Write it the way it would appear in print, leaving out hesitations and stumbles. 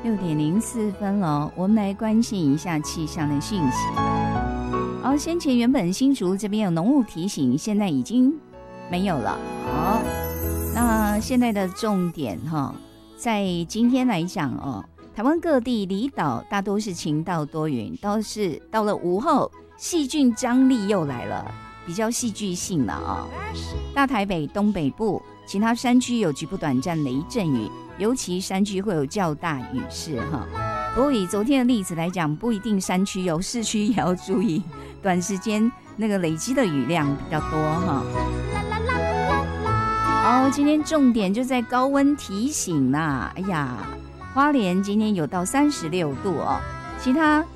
6:04了，我们来关心一下气象的讯息。先前原本新竹这边有浓雾提醒，现在已经没有了。好，那现在的重点在今天来讲台湾各地离岛大多是晴到多云，倒是到了午后，细菌张力又来了，比较戏剧性了大台北东北部其他山区有局部短暂雷阵雨，尤其山区会有较大雨势不过以昨天的例子来讲，不一定山区有，市区也要注意，短时间那个累积的雨量比较多今天重点就在高温提醒啦。哎呀，花莲今天有到36度其他